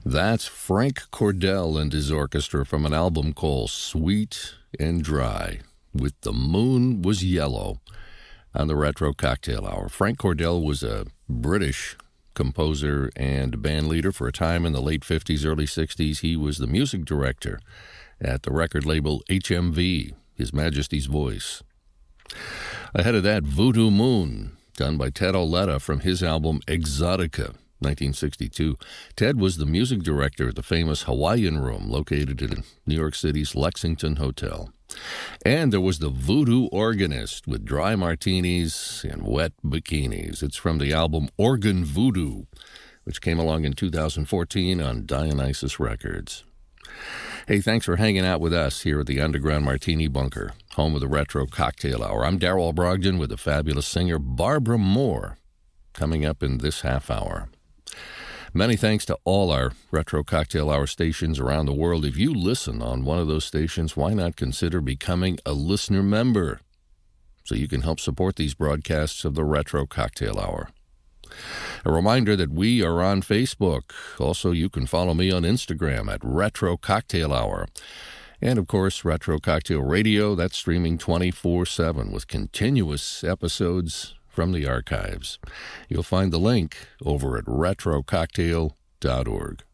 That's Frank Cordell and his orchestra from an album called Sweet and Dry, with The Moon Was Yellow on the Retro Cocktail Hour. Frank Cordell was a British composer and band leader for a time in the late 50s, early 60s. He was the music director at the record label HMV, His Majesty's Voice. Ahead of that, Voodoo Moon, done by Ted Auletta from his album Exotica, 1962. Ted was the music director at the famous Hawaiian Room located in New York City's Lexington Hotel. And there was the Voodoo Organist with Dry Martinis and Wet Bikinis. It's from the album Organ Voodoo, which came along in 2014 on Dionysus Records. Hey, thanks for hanging out with us here at the Underground Martini Bunker, home of the Retro Cocktail Hour. I'm Darrell Brogdon with the fabulous singer Barbara Moore, coming up in this half hour. Many thanks to all our Retro Cocktail Hour stations around the world. If you listen on one of those stations, why not consider becoming a listener member so you can help support these broadcasts of the Retro Cocktail Hour? A reminder that we are on Facebook. Also, you can follow me on Instagram at Retro Cocktail Hour. And, of course, Retro Cocktail Radio, that's streaming 24/7 with continuous episodes from the archives. You'll find the link over at retrococktail.org.